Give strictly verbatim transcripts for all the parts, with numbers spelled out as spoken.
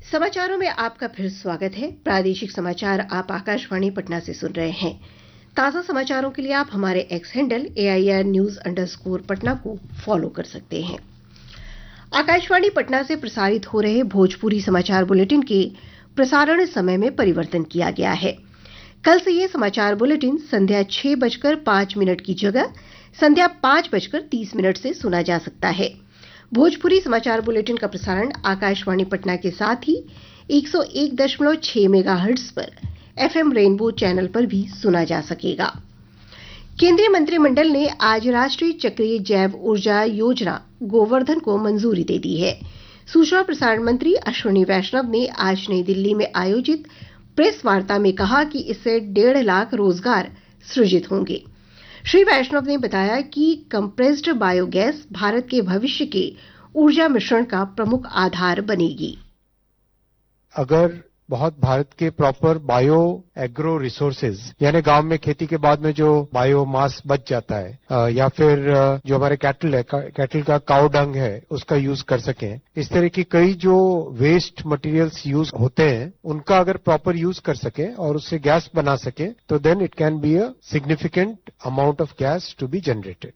समाचारों में आपका फिर स्वागत है। प्रादेशिक समाचार आप आकाशवाणी पटना से सुन रहे हैं। ताज़ा समाचारों के लिए आप हमारे x handle AIR news underscore Patna को फॉलो कर सकते हैं। आकाशवाणी पटना से प्रसारित हो रहे भोजपुरी समाचार बुलेटिन के प्रसारण समय में परिवर्तन किया गया है। कल से ये समाचार बुलेटिन संध्या छह बजकर पांच मिनट की जगह संध्या पांच बजकर तीस मिनट से सुना जा सकता है। भोजपुरी समाचार बुलेटिन का प्रसारण आकाशवाणी पटना के साथ ही एक सौ एक दशमलव छह मेगाहर्ट्ज पर एफएम रेनबो चैनल पर भी सुना जा सकेगा। केंद्रीय मंत्रिमंडल ने आज राष्ट्रीय चक्रीय जैव ऊर्जा योजना गोवर्धन को मंजूरी दे दी है। सूचना प्रसारण मंत्री अश्विनी वैष्णव ने आज नई दिल्ली में आयोजित प्रेस वार्ता में कहा कि इससे डेढ़ लाख रोजगार सृजित होंगे। श्री वैष्णव ने बताया कि कंप्रेस्ड बायोगैस भारत के भविष्य के ऊर्जा मिश्रण का प्रमुख आधार बनेगी। अगर बहुत भारत के प्रॉपर बायो एग्रो रिसोर्सेज यानी गांव में खेती के बाद में जो बायो मास बच जाता है या फिर जो हमारे कैटल है कैटल का काउ डंग है उसका यूज कर सकें, इस तरह की कई जो वेस्ट मटेरियल्स यूज होते हैं उनका अगर प्रॉपर यूज कर सके और उससे गैस बना सके तो then it can be a significant amount of gas to be generated.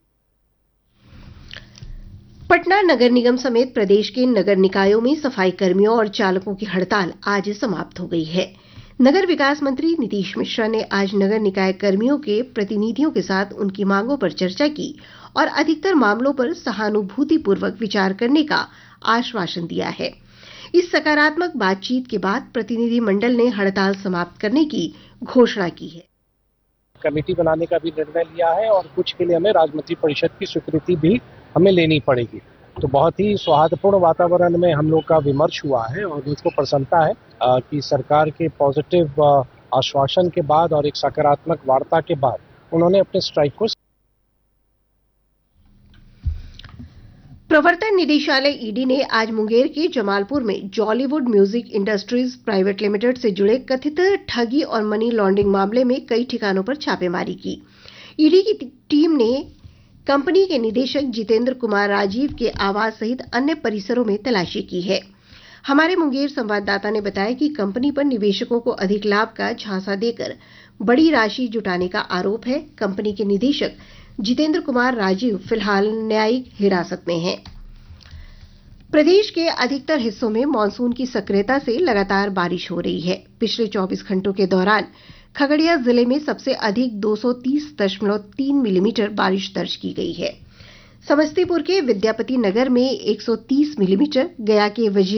Patna नगर निगम समेत प्रदेश के नगर निकायों में सफाई कर्मियों और चालकों की हड़ताल आज समाप्त हो गई है। नगर विकास मंत्री नीतीश मिश्रा ने आज नगर निकाय कर्मियों के प्रतिनिधियों के साथ उनकी मांगों पर चर्चा की और अधिकतर मामलों पर सहानुभूतिपूर्वक विचार करने का आश्वासन दिया है। इस सकारात्मक बातचीत के बाद प्रतिनिधि मंडल ने हड़ताल समाप्त करने की घोषणा की है। कमेटी बनाने का भी निर्णय लिया है और कुछ के लिए हमें राज्य मंत्री परिषद की स्वीकृति भी हमें लेनी पड़ेगी। तो बहुत ही सौहार्दपूर्ण वातावरण में हम लोग का विमर्श हुआ है और मुझको प्रसन्नता है कि सरकार के पॉजिटिव आश्वासन के बाद और एक सकारात्मक वार्ता के बाद उन्होंने अपने स्ट्राइक को। प्रवर्तन निदेशालय ईडी ने आज मुंगेर के जमालपुर में Jollywood music industries private limited से जुड़े कथित ठगी और मनी लॉन्ड्रिंग मामले में कई ठिकानों पर छापेमारी की। ईडी की टीम ने कंपनी के निदेशक जितेंद्र कुमार राजीव के आवास सहित अन्य परिसरों में तलाशी की है। हमारे मुंगेर संवाददाता ने बताया कि कंपनी पर निवेशकों को अधिक लाभ का झांसा देकर बड़ी राशि जुटाने का आरोप है। कंपनी के निदेशक जितेंद्र कुमार राजीव फिलहाल न्यायिक हिरासत में हैं। प्रदेश के अधिकतर हिस्सों में मानसून की सक्रियता से लगातार बारिश हो रही है। पिछले चौबीस घंटों के दौरान खगड़िया जिले में सबसे अधिक दो सौ तीस दशमलव तीन मिलीमीटर बारिश दर्ज की गई है। समस्तीपुर के विद्यापति नगर में एक सौ तीस मिलीमीटर, गया के वजीर